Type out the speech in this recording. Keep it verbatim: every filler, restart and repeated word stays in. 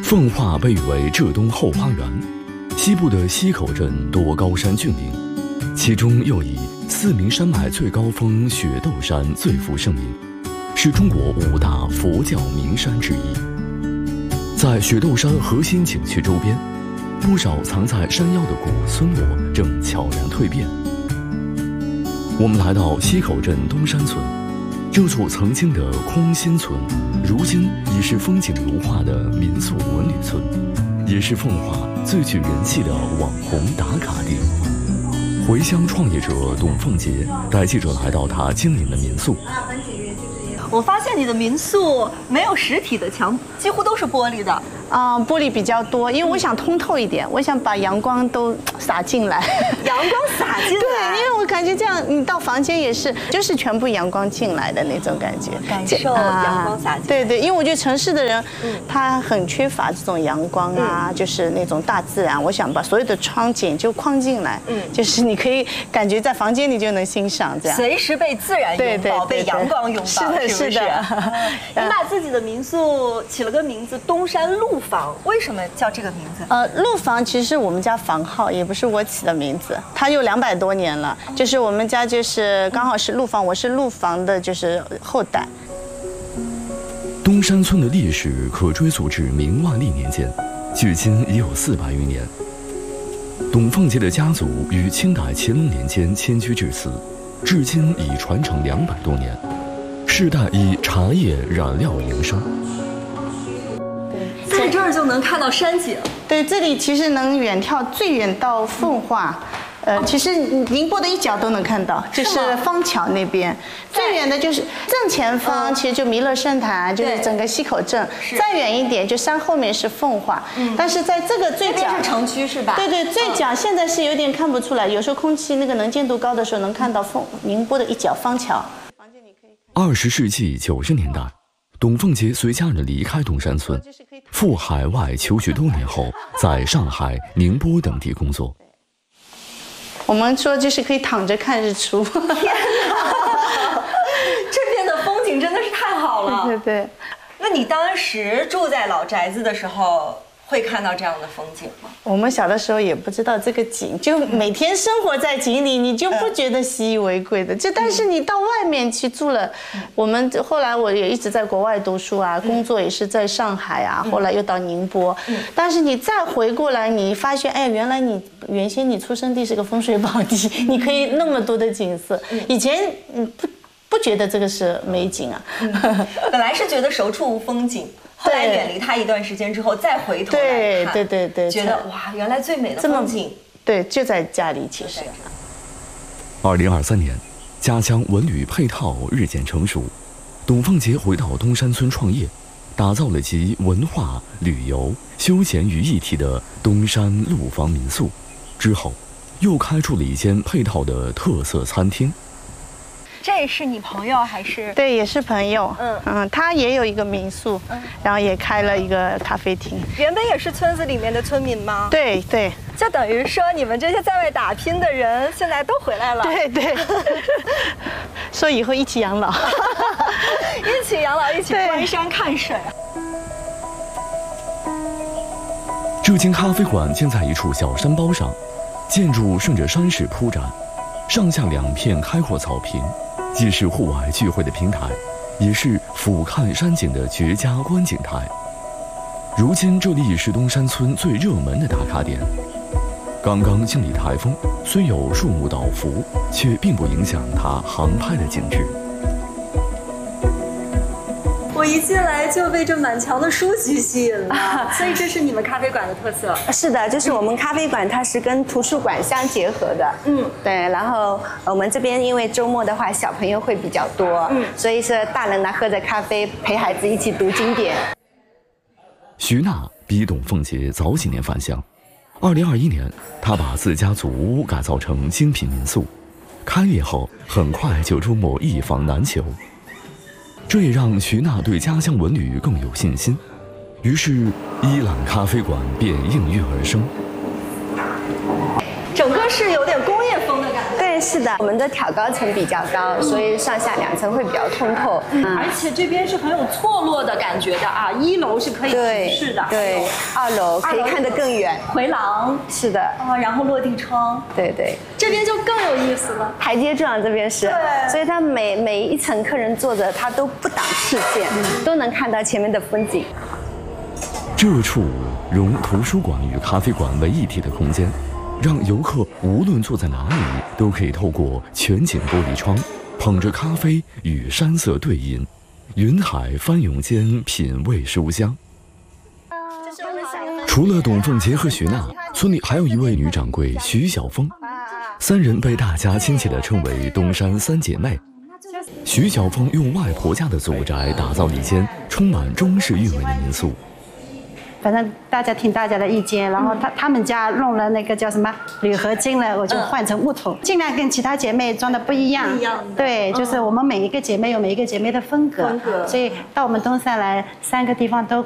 奉化被誉为浙东后花园，西部的溪口镇多高山峻岭，其中又以四名山脉最高峰雪窦山最负盛名，是中国五大佛教名山之一。在雪窦山核心景区周边，不少藏在山腰的古村落正悄然蜕变。我们来到溪口镇东山村，这座曾经的空心村，如今已是风景如画的民宿文旅村，也是奉化最具人气的网红打卡地。回乡创业者董凤杰带记者来到他经营的民宿。 我发现你的民宿没有实体的墙，几乎都是玻璃的。 啊、呃，玻璃比较多，因为我想通透一点，我想把阳光都洒进来。 阳光洒进来。 对，因为我感觉这样，你到房间也是，就是全部阳光进来的那种感觉， 感受阳光洒进来。 对对，因为我觉得城市的人，嗯、他很缺乏这种阳光啊，嗯、就是那种大自然。我想把所有的窗景就框进来，嗯，就是你可以感觉在房间里就能欣赏这样， 随时被自然拥抱，被阳光拥抱。 是的，是的。 你把自己的民宿起了个名字——东山陆房，为什么叫这个名字？ 呃，陆房其实是我们家房号，也不是我起的名字，它有两百多年了。就是我们家就是刚好是陆房，我是陆房的，就是后代。 东山村的历史可追溯至明万历年间，距今已有四百余年。董凤杰的家族于清代乾隆年间迁居至此，至今已传承两百多年。世代以茶叶染料营生， 在这儿就能看到山景。 对，这里其实能远眺最远到奉化，呃，其实宁波的一角都能看到，就是枫桥那边。最远的就是正前方，其实就弥勒圣坛，就是整个溪口镇。再远一点，就山后面是奉化。嗯，但是在这个最角是城区是吧？ 对对，最角现在是有点看不出来，有时候空气那个能见度高的时候，能看到凤宁波的一角枫桥。 二十世纪九十年代，董凤杰随家人离开东山村，赴海外求学多年后，在上海、宁波等地工作。 我们说就是可以躺着看日出。 天哪，这边的风景真的是太好了。 对对对。 那你当时住在老宅子的时候，会看到这样的风景吗？ 我们小的时候也不知道这个景，就每天生活在景里，你就不觉得习以为贵的。这但是你到外面去住了，我们后来我也一直在国外读书啊，工作也是在上海啊，后来又到宁波。但是你再回过来，你发现，哎，原来你原先你出生地是个风水宝地，你可以那么多的景色。以前嗯不不觉得这个是美景啊， 本来是觉得手处无风景。后来远离它一段时间之后，再回头来看， 对对对对， 觉得哇，原来最美的风景， 对，就在家里。其实， 二零二三年，家乡文旅配套日渐成熟，董凤杰回到东山村创业，打造了集文化、旅游、休闲于一体的东山陆房民宿。之后，又开出了一间配套的特色餐厅。 这是你朋友还是？ 对，也是朋友。嗯嗯，他也有一个民宿，嗯，然后也开了一个咖啡厅。 原本也是村子里面的村民吗？ 对对， 就等于说你们这些在外打拼的人，现在都回来了。 对对，说以后一起养老， 一起养老，一起观山看水。 这间咖啡馆建在一处小山包上，建筑顺着山势铺展，上下两片开阔草坪。既是户外聚会的平台，也是俯瞰山景的绝佳观景台。如今这里已是东山村最热门的打卡点。刚刚经历台风，虽有树木倒伏，却并不影响它航拍的景致。 我一进来就被这满墙的书籍吸引了，所以这是你们咖啡馆的特色。 是的，就是我们咖啡馆它是跟图书馆相结合的。嗯，对。然后我们这边因为周末的话小朋友会比较多，嗯，所以是大人呢喝着咖啡陪孩子一起读经典。 徐娜比董凤杰早几年返乡，二零二一年，她把自家祖屋改造成精品民宿，开业后很快就出某一房难求。这也让徐娜对家乡文旅更有信心，于是伊朗咖啡馆便应运而生。 整个是有点工业风的感觉。 对，是的，我们的挑高层比较高，所以上下两层会比较通透。 嗯，而且这边是很有错落的感觉的啊，一楼是可以直视的， 对，二楼可以看得更远， 回廊是的， 啊，然后落地窗， 对对， 这边就更有意思了。 台阶状这边是， 对， 所以他每每一层客人坐着，他都不挡视线，都能看到前面的风景。 这处融图书馆与咖啡馆为一体的空间，让游客无论坐在哪里，都可以透过全景玻璃窗，捧着咖啡与山色对饮，云海翻涌间品味书香。除了董凤杰和徐娜，村里还有一位女掌柜徐小凤，三人被大家亲切地称为东山三姐妹。徐小凤用外婆家的祖宅打造了一间充满中式韵味的民宿。 反正大家听大家的意见，然后他他们家弄了那个叫什么铝合金了，我就换成木头，尽量跟其他姐妹装的不一样。 不一样的。 对，就是我们每一个姐妹有每一个姐妹的风格， 风格。 所以到我们东山来，三个地方都